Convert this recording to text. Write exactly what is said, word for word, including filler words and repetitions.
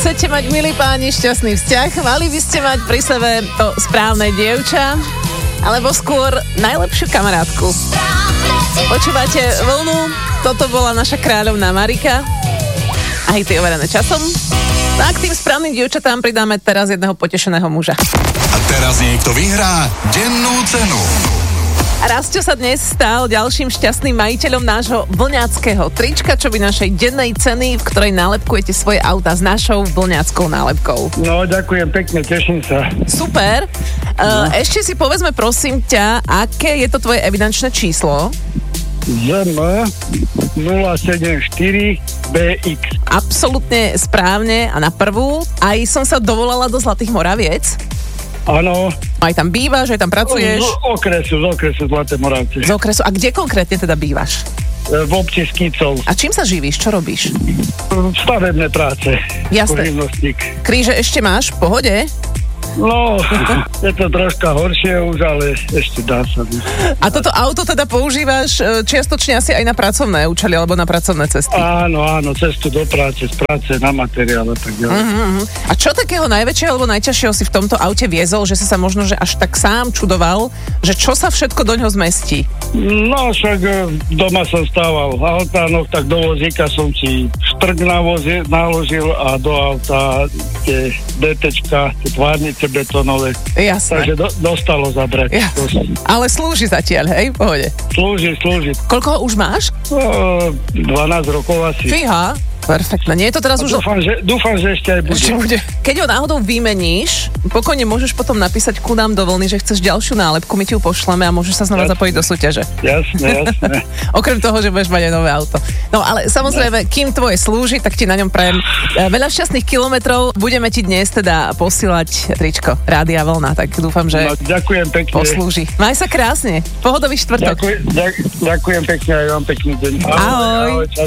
chcete mať, milí páni, šťastný vzťah, mali by ste mať pri sebe to správne dievča, alebo skôr najlepšiu kamarátku. Počúvate Vlnu, toto bola naša kráľovná Marika a hity overené časom. A k tým správnym dievčatám pridáme teraz jedného potešeného muža. A teraz niekto vyhrá dennú cenu. Rastio sa dnes stal ďalším šťastným majiteľom nášho vlňáckého trička, čo by našej dennej ceny, v ktorej nálepkujete svoje auta s našou vlňáckou nálepkou. No, ďakujem pekne, teším sa. Super. No. Ešte si povedzme, prosím ťa, aké je to tvoje evidenčné číslo? zet em nula sedem štyri bé iks. Absolútne správne a na prvú. Aj som sa dovolala do Zlatých Moraviec. Áno. Aj tam bývaš, aj tam pracuješ? Z okresu, z okresu Zlaté Moravce. Z okresu. A kde konkrétne teda bývaš? V obci Skicov. A čím sa živíš? Čo robíš? Stavebné práce. Jasné. Kríže ešte máš? V pohode? No, je to troška horšie už, ale ešte dá sa. A toto auto teda používaš čiastočne asi aj na pracovné účely alebo na pracovné cesty? Áno, áno, cestu do práce, z práce na materiál a tak ďalej. Uh-huh. A čo takého najväčšieho alebo najťažšieho si v tomto aute viezol, že si sa možno že až tak sám čudoval, že čo sa všetko do ňoho zmestí? No, však doma som stával altánoch, tak do vozíka som si štrk navozi, naložil a do auta tie DTčka, tie tvárnice betonové. Jasné. Takže do, dostalo zabrať. Ja. Ale slúži zatiaľ, hej, v pohode. Slúži, slúži. Koľko ho už máš? No, dvanásť rokov asi. Fíha. Perfektne. Nie je to teraz a už... Dúfam, že, dúfam, že ešte aj bude. Ešte bude. Keď ho náhodou vymeníš, pokojne môžeš potom napísať ku nám do Vlny, že chceš ďalšiu nálepku, my ti ju pošleme a môžeš sa znova jasne. zapojiť do súťaže. Jasné, jasné. Okrem toho, že budeš mať aj nové auto. No ale samozrejme, kým tvoje slúži, tak ti na ňom prajem veľa šťastných kilometrov. Budeme ti dnes teda posílať tričko Rádia Vlna, tak dúfam, že no, ďakujem pekne. Poslúži. Maj sa krásne. Pohodový štvrtok. Ďakujem, ďakujem pekne aj vám pekný deň. Ahoj. Ahoj. Ahoj.